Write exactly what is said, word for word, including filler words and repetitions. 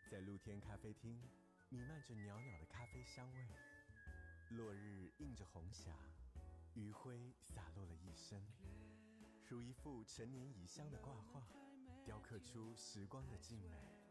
在露天咖啡厅，弥漫着袅袅的咖啡香味。落日映着红霞，余晖洒落了一身，如一幅陈年已香的挂画，雕刻出时光的静美。